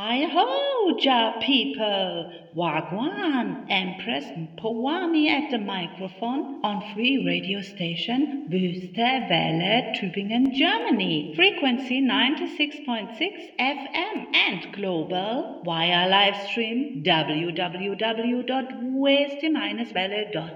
Hi-ho, Ja people! Wagwan, Empress Powami at the microphone on free radio station Wüste Welle, Tübingen, Germany. Frequency 96.6 FM and global via live stream www.weste-welle.de.